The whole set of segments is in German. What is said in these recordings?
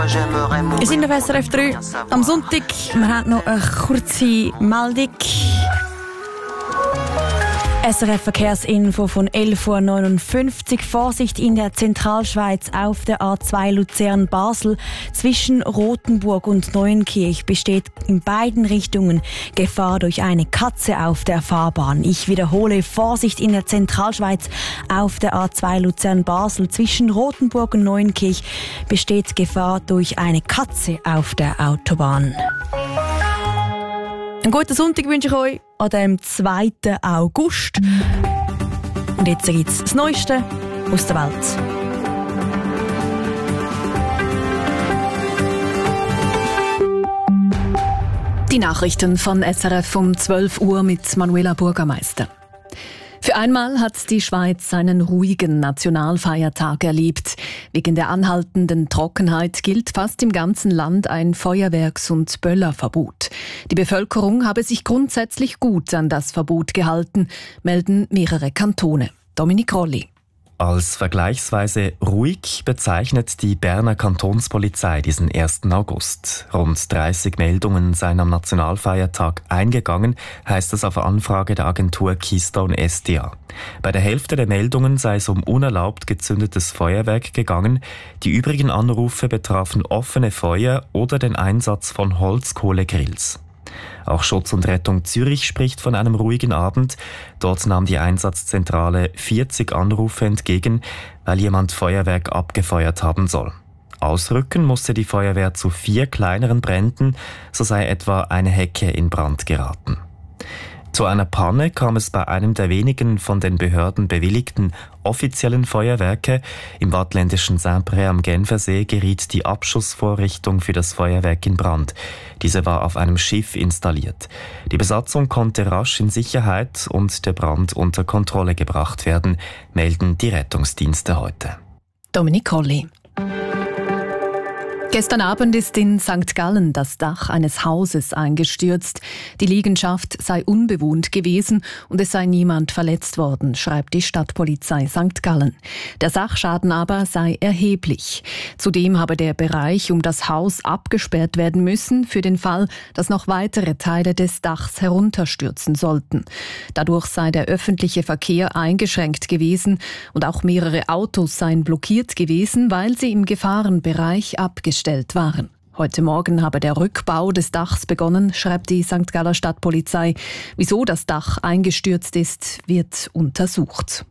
Wir sind auf SRF 3 am Sonntag. Wir haben noch eine kurze Meldung. SRF Verkehrsinfo von 11.59 Uhr. Vorsicht in der Zentralschweiz auf der A2 Luzern-Basel. Zwischen Rothenburg und Neuenkirch besteht in beiden Richtungen Gefahr durch eine Katze auf der Fahrbahn. Ich wiederhole, Vorsicht in der Zentralschweiz auf der A2 Luzern-Basel. Zwischen Rothenburg und Neuenkirch besteht Gefahr durch eine Katze auf der Autobahn. Einen guten Sonntag wünsche ich euch an dem 2. August. Und jetzt gibt es das Neueste aus der Welt. Die Nachrichten von SRF um 12 Uhr mit Manuela Bürgermeister. Für einmal hat die Schweiz einen ruhigen Nationalfeiertag erlebt. Wegen der anhaltenden Trockenheit gilt fast im ganzen Land ein Feuerwerks- und Böllerverbot. Die Bevölkerung habe sich grundsätzlich gut an das Verbot gehalten, melden mehrere Kantone. Dominik Rolli. Als vergleichsweise ruhig bezeichnet die Berner Kantonspolizei diesen 1. August. Rund 30 Meldungen seien am Nationalfeiertag eingegangen, heißt es auf Anfrage der Agentur Keystone SDA. Bei der Hälfte der Meldungen sei es um unerlaubt gezündetes Feuerwerk gegangen. Die übrigen Anrufe betrafen offene Feuer oder den Einsatz von Holzkohlegrills. Auch Schutz und Rettung Zürich spricht von einem ruhigen Abend. Dort nahm die Einsatzzentrale 40 Anrufe entgegen, weil jemand Feuerwerk abgefeuert haben soll. Ausrücken musste die Feuerwehr zu 4 kleineren Bränden, so sei etwa eine Hecke in Brand geraten. Zu einer Panne kam es bei einem der wenigen von den Behörden bewilligten offiziellen Feuerwerke. Im waadtländischen Saint-Pré am Genfersee geriet die Abschussvorrichtung für das Feuerwerk in Brand. Diese war auf einem Schiff installiert. Die Besatzung konnte rasch in Sicherheit und der Brand unter Kontrolle gebracht werden, melden die Rettungsdienste heute. Dominik Holli. Gestern Abend ist in St. Gallen das Dach eines Hauses eingestürzt. Die Liegenschaft sei unbewohnt gewesen und es sei niemand verletzt worden, schreibt die Stadtpolizei St. Gallen. Der Sachschaden aber sei erheblich. Zudem habe der Bereich um das Haus abgesperrt werden müssen für den Fall, dass noch weitere Teile des Dachs herunterstürzen sollten. Dadurch sei der öffentliche Verkehr eingeschränkt gewesen und auch mehrere Autos seien blockiert gewesen, weil sie im Gefahrenbereich abgestellt waren. Heute Morgen habe der Rückbau des Dachs begonnen, schreibt die St. Galler Stadtpolizei. Wieso das Dach eingestürzt ist, wird untersucht.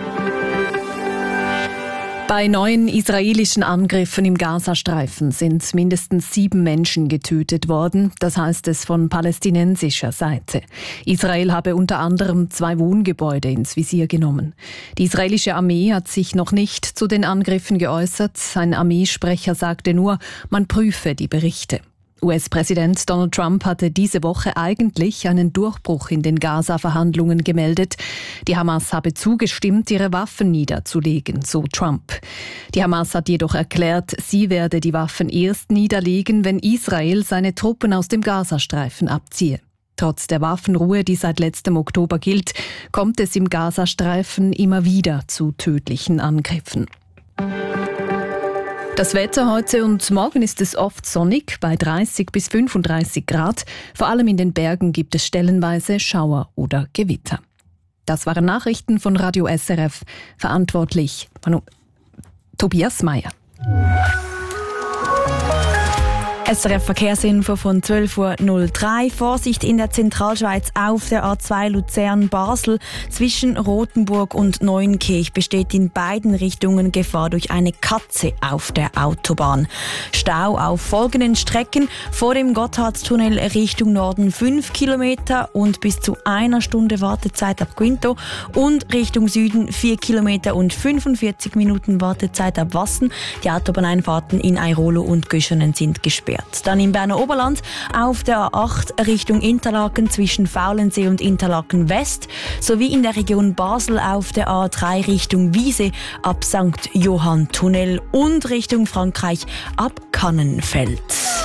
Bei neuen israelischen Angriffen im Gazastreifen sind mindestens 7 Menschen getötet worden, das heißt es von palästinensischer Seite. Israel habe unter anderem 2 Wohngebäude ins Visier genommen. Die israelische Armee hat sich noch nicht zu den Angriffen geäußert. Ein Armeesprecher sagte nur, man prüfe die Berichte. US-Präsident Donald Trump hatte diese Woche eigentlich einen Durchbruch in den Gaza-Verhandlungen gemeldet. Die Hamas habe zugestimmt, ihre Waffen niederzulegen, so Trump. Die Hamas hat jedoch erklärt, sie werde die Waffen erst niederlegen, wenn Israel seine Truppen aus dem Gazastreifen abziehe. Trotz der Waffenruhe, die seit letztem Oktober gilt, kommt es im Gazastreifen immer wieder zu tödlichen Angriffen. Das Wetter heute und morgen ist es oft sonnig, bei 30 bis 35 Grad. Vor allem in den Bergen gibt es stellenweise Schauer oder Gewitter. Das waren Nachrichten von Radio SRF. Verantwortlich Tobias Meyer. SRF Verkehrsinfo von 12.03 Uhr. Vorsicht in der Zentralschweiz auf der A2 Luzern-Basel. Zwischen Rothenburg und Neuenkirch besteht in beiden Richtungen Gefahr durch eine Katze auf der Autobahn. Stau auf folgenden Strecken: vor dem Gotthardtunnel Richtung Norden 5 Kilometer und bis zu 1 Stunde Wartezeit ab Quinto, und Richtung Süden 4 Kilometer und 45 Minuten Wartezeit ab Wassen. Die Autobahneinfahrten in Airolo und Göschenen sind gesperrt. Dann im Berner Oberland auf der A8 Richtung Interlaken zwischen Faulensee und Interlaken West, sowie in der Region Basel auf der A3 Richtung Wiese ab St. Johann Tunnel und Richtung Frankreich ab Kannenfeld.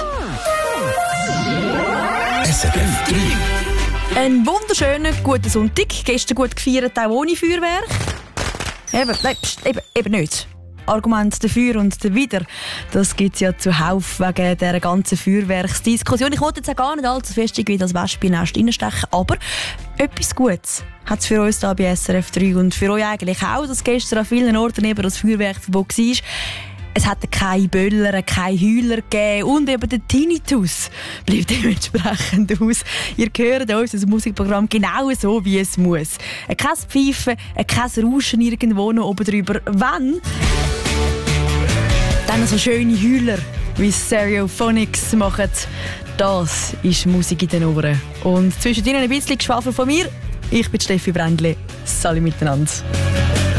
SRF 3. Ein wunderschöner, guter Sonntag. Gestern gut gefeiert, auch ohne Feuerwerk. Eben nicht. Argumente dafür und dawider, das gibt es ja zuhauf wegen dieser ganzen Feuerwerksdiskussion. Ich wollte jetzt auch gar nicht allzu fest wie das Wespennest reinstechen, aber etwas Gutes hat es für uns hier bei SRF 3 und für euch eigentlich auch, dass gestern an vielen Orten eben das Feuerwerkverbot war. Es hat keine Böller, keine Heuler gegeben und eben der Tinnitus bleibt dementsprechend aus. Ihr hört unser Musikprogramm genau so, wie es muss. Kein Pfeifen, kein Rauschen irgendwo noch oben drüber. Wenn, dann so schöne Heuler, wie Stereophonics machen. Das ist Musik in den Ohren. Und zwischen ihnen ein bisschen Geschwafel von mir. Ich bin Steffi Brändli. Salut miteinander.